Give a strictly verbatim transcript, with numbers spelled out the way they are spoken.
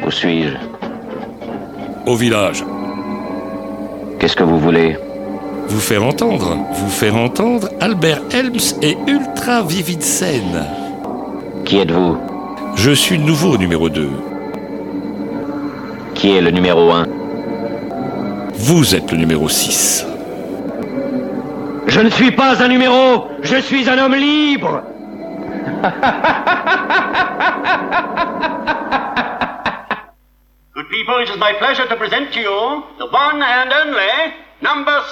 Où suis-je? Au village. Qu'est-ce que vous voulez? Vous faire entendre, vous faire entendre, Albert Helms et Ultra Vivid Scène. Qui êtes-vous? Je suis nouveau numéro deux. Qui est le numéro un? Vous êtes le numéro six. Je ne suis pas un numéro, je suis un homme libre. Good people, it is my pleasure to present to you the one and only number